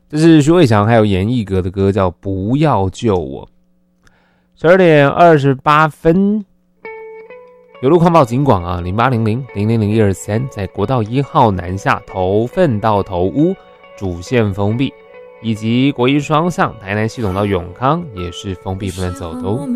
这是徐伟翔还有严艺格的歌，叫《不要救我》。12点28分，有路况报警广啊，0800-000-123，在国道1号南下头份到头屋主线封闭，以及国一双向台南系统到永康也是封闭不能走的哦。